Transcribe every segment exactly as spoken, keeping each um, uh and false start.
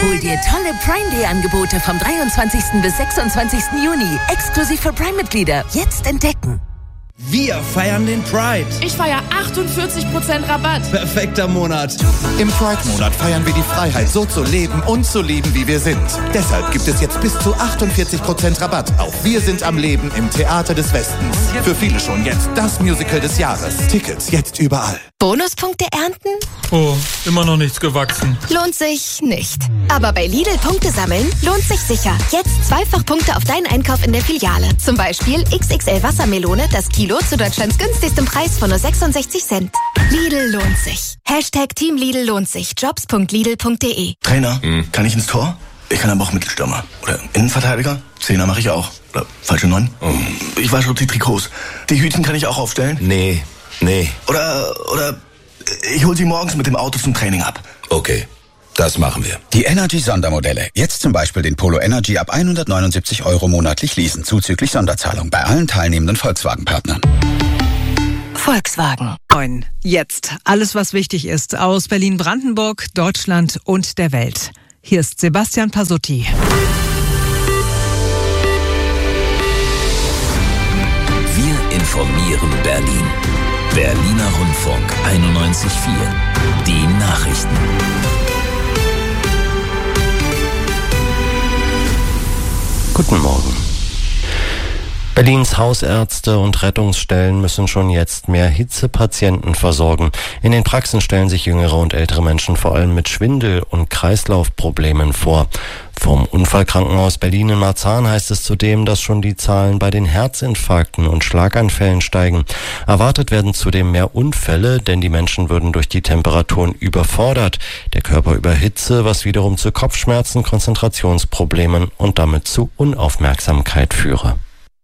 Hol dir tolle Prime Day Angebote vom dreiundzwanzigsten bis sechsundzwanzigsten Juni. Exklusiv für Prime-Mitglieder. Jetzt entdecken. Wir feiern den Pride. Ich feiere achtundvierzig Prozent Rabatt. Perfekter Monat. Im Pride-Monat feiern wir die Freiheit, so zu leben und zu lieben, wie wir sind. Deshalb gibt es jetzt bis zu achtundvierzig Prozent Rabatt auf Wir sind am Leben im Theater des Westens. Für viele schon jetzt das Musical des Jahres. Tickets jetzt überall. Bonuspunkte ernten? Oh, immer noch nichts gewachsen. Lohnt sich nicht. Aber bei Lidl Punkte sammeln lohnt sich sicher. Jetzt zweifach Punkte auf deinen Einkauf in der Filiale. Zum Beispiel X X L Wassermelone, das Kilo zu Deutschlands günstigstem Preis von nur sechsundsechzig Cent. Lidl lohnt sich. Hashtag Team Lidl lohnt sich. jobs punkt lidl punkt de. Trainer, hm. kann ich ins Tor? Ich kann aber auch Mittelstürmer. Oder Innenverteidiger? Zehner mache ich auch. Oder falsche Neun? Oh. Ich wasche die Trikots. Die Hütchen kann ich auch aufstellen? Nee, nee. Oder, oder ich hol sie morgens mit dem Auto zum Training ab. Okay, das machen wir. Die Energy-Sondermodelle. Jetzt zum Beispiel den Polo Energy ab hundertneunundsiebzig Euro monatlich leasen, zuzüglich Sonderzahlung bei allen teilnehmenden Volkswagen-Partnern. Volkswagen. Moin. Jetzt alles, was wichtig ist aus Berlin-Brandenburg, Deutschland und der Welt. Hier ist Sebastian Pasutti. Wir informieren Berlin. Berliner Rundfunk einundneunzig Komma vier. Die Nachrichten. Guten Morgen. Berlins Hausärzte und Rettungsstellen müssen schon jetzt mehr Hitzepatienten versorgen. In den Praxen stellen sich jüngere und ältere Menschen vor allem mit Schwindel- und Kreislaufproblemen vor. Vom Unfallkrankenhaus Berlin in Marzahn heißt es zudem, dass schon die Zahlen bei den Herzinfarkten und Schlaganfällen steigen. Erwartet werden zudem mehr Unfälle, denn die Menschen würden durch die Temperaturen überfordert. Der Körper überhitze, was wiederum zu Kopfschmerzen, Konzentrationsproblemen und damit zu Unaufmerksamkeit führe.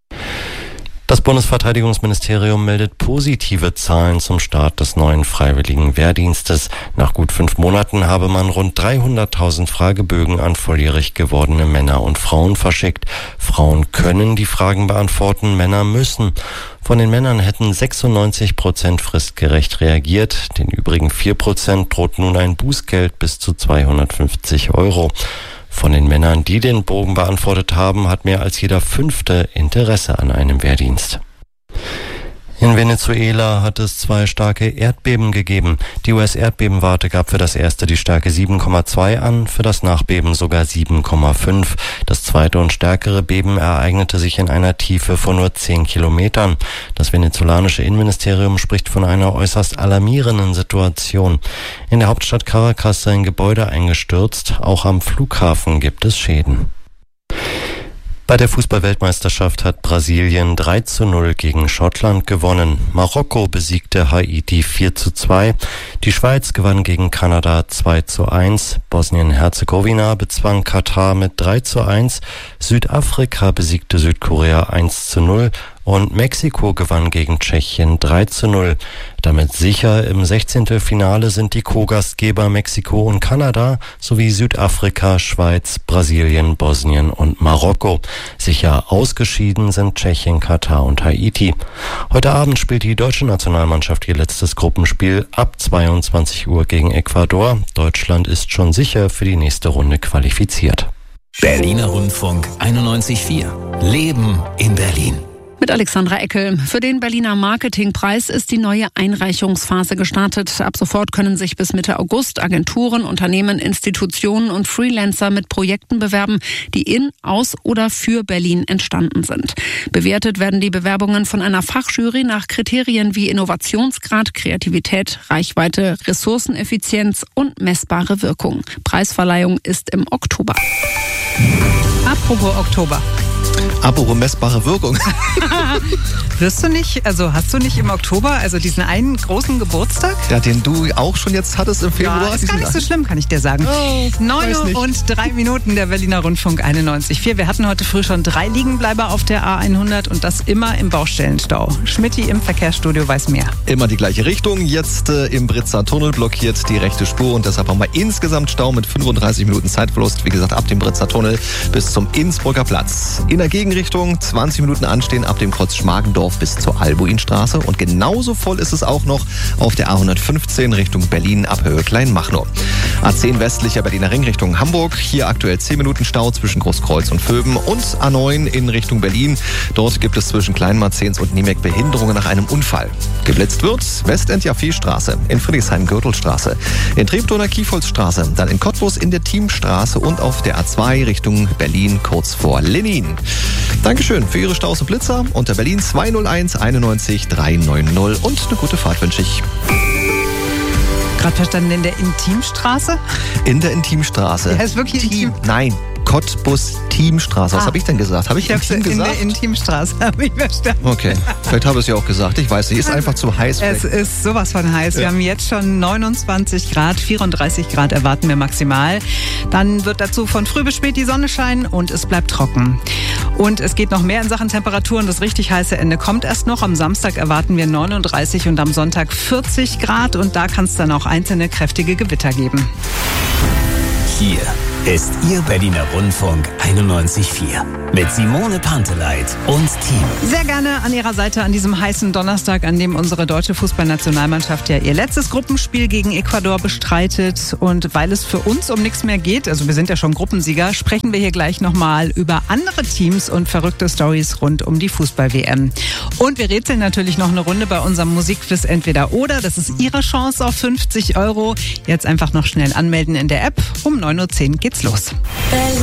Das Bundesverteidigungsministerium meldet positive Zahlen zum Start des neuen freiwilligen Wehrdienstes. Nach gut fünf Monaten habe man rund dreihunderttausend Fragebögen an volljährig gewordene Männer und Frauen verschickt. Frauen können die Fragen beantworten, Männer müssen. Von den Männern hätten sechsundneunzig Prozent fristgerecht reagiert. Den übrigen vier Prozent droht nun ein Bußgeld bis zu zweihundertfünfzig Euro. Von den Männern, die den Bogen beantwortet haben, hat mehr als jeder Fünfte Interesse an einem Wehrdienst. In Venezuela hat es zwei starke Erdbeben gegeben. Die U S-Erdbebenwarte gab für das erste die Stärke sieben Komma zwei an, für das Nachbeben sogar sieben Komma fünf. Das zweite und stärkere Beben ereignete sich in einer Tiefe von nur zehn Kilometern. Das venezolanische Innenministerium spricht von einer äußerst alarmierenden Situation. In der Hauptstadt Caracas seien Gebäude eingestürzt. Auch am Flughafen gibt es Schäden. Bei der Fußball-Weltmeisterschaft hat Brasilien drei zu null gegen Schottland gewonnen. Marokko besiegte Haiti vier zu zwei. Die Schweiz gewann gegen Kanada zwei zu eins. Bosnien-Herzegowina bezwang Katar mit drei zu eins. Südafrika besiegte Südkorea eins zu null. Und Mexiko gewann gegen Tschechien drei zu null. Damit sicher im Sechzehntelfinale sind die Co-Gastgeber Mexiko und Kanada sowie Südafrika, Schweiz, Brasilien, Bosnien und Marokko. Sicher ausgeschieden sind Tschechien, Katar und Haiti. Heute Abend spielt die deutsche Nationalmannschaft ihr letztes Gruppenspiel ab zweiundzwanzig Uhr gegen Ecuador. Deutschland ist schon sicher für die nächste Runde qualifiziert. Berliner Rundfunk einundneunzig Komma vier. Leben in Berlin. Mit Alexandra Eckel. Für den Berliner Marketingpreis ist die neue Einreichungsphase gestartet. Ab sofort können sich bis Mitte August Agenturen, Unternehmen, Institutionen und Freelancer mit Projekten bewerben, die in, aus oder für Berlin entstanden sind. Bewertet werden die Bewerbungen von einer Fachjury nach Kriterien wie Innovationsgrad, Kreativität, Reichweite, Ressourceneffizienz und messbare Wirkung. Preisverleihung ist im Oktober. Apropos Oktober. Apropos messbare Wirkung. Wirst du nicht, also hast du nicht im Oktober, also diesen einen großen Geburtstag? Ja, den du auch schon jetzt hattest im Februar. Ja, ist gar nicht so schlimm, kann ich dir sagen. Oh, Neun und drei Minuten, der Berliner Rundfunk einundneunzig Komma vier. Wir hatten heute früh schon drei Liegenbleiber auf der A hundert und das immer im Baustellenstau. Schmitty im Verkehrsstudio weiß mehr. Immer die gleiche Richtung. Jetzt äh, im Britzer Tunnel blockiert die rechte Spur und deshalb haben wir insgesamt Stau mit fünfunddreißig Minuten Zeitverlust. Wie gesagt, ab dem Britzer Tunnel bis zum Innsbrucker Platz. In der Gegenrichtung zwanzig Minuten anstehen ab dem Kreuz Schmargendorf bis zur Albuinstraße. Und genauso voll ist es auch noch auf der A hundertfünfzehn Richtung Berlin ab Höhe Kleinmachnow. A zehn westlicher Berliner Ring Richtung Hamburg. Hier aktuell zehn Minuten Stau zwischen Großkreuz und Vöben. Und A neun in Richtung Berlin. Dort gibt es zwischen Kleinmarzens und Niemek Behinderungen nach einem Unfall. Geblitzt wird Westend-Jaffee-Straße, in Friedrichshain-Gürtelstraße, in Treptower Kiefholzstraße, dann in Cottbus in der Thiemstraße und auf der A zwei Richtung Berlin kurz vor Lenin. Dankeschön für Ihre Staus und Blitzer unter Berlin zwei null eins einundneunzig dreihundertneunzig und eine gute Fahrt wünsche ich. Gerade verstanden, in der Intimstraße? In der Intimstraße. Die heißt wirklich Intim? Nein. Cottbus Thiemstraße. Was Ah. habe ich denn gesagt? Habe ich, Ich habe Intim in gesagt? der Intimstraße, habe ich verstanden. Okay, vielleicht habe ich es ja auch gesagt. Ich weiß nicht, ist einfach zu heiß. Es ist sowas von heiß. Wir Ja. haben jetzt schon neunundzwanzig Grad, vierunddreißig Grad erwarten wir maximal. Dann wird dazu von früh bis spät die Sonne scheinen und es bleibt trocken. Und es geht noch mehr in Sachen Temperaturen. Das richtig heiße Ende kommt erst noch. Am Samstag erwarten wir neununddreißig und am Sonntag vierzig Grad. Und da kann es dann auch einzelne kräftige Gewitter geben. Hier ist Ihr Berliner Rundfunk einundneunzig Komma vier mit Simone Panteleit und Team. Sehr gerne an Ihrer Seite an diesem heißen Donnerstag, an dem unsere deutsche Fußballnationalmannschaft ja ihr letztes Gruppenspiel gegen Ecuador bestreitet. Und weil es für uns um nichts mehr geht, also wir sind ja schon Gruppensieger, sprechen wir hier gleich nochmal über andere Teams und verrückte Stories rund um die Fußball-W M. Und wir rätseln natürlich noch eine Runde bei unserem Musikquiz Entweder-Oder. Das ist Ihre Chance auf fünfzig Euro. Jetzt einfach noch schnell anmelden in der App. Um neun Uhr zehn geht's los.